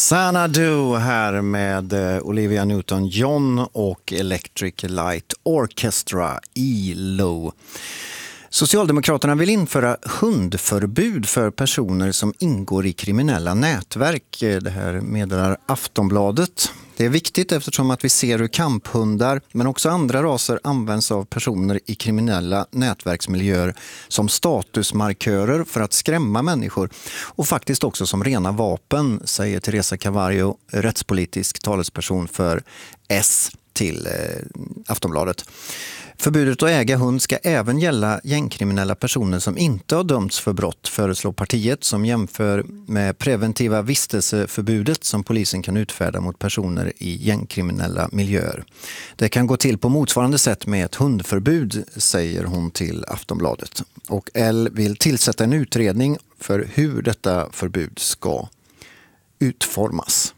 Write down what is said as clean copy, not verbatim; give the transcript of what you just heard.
Xanadu här med Olivia Newton-John och Electric Light Orchestra, ELO. Socialdemokraterna vill införa hundförbud för personer som ingår i kriminella nätverk. Det här meddelar Aftonbladet. Det är viktigt eftersom att vi ser hur kamphundar men också andra raser används av personer i kriminella nätverksmiljöer som statusmarkörer för att skrämma människor och faktiskt också som rena vapen, säger Teresa Cavallo, rättspolitisk talesperson för S till Aftonbladet. Förbudet att äga hund ska även gälla gängkriminella personer som inte har dömts för brott, föreslår partiet, som jämför med preventiva vistelseförbudet som polisen kan utfärda mot personer i gängkriminella miljöer. Det kan gå till på motsvarande sätt med ett hundförbud, säger hon till Aftonbladet. Och L vill tillsätta en utredning för hur detta förbud ska utformas.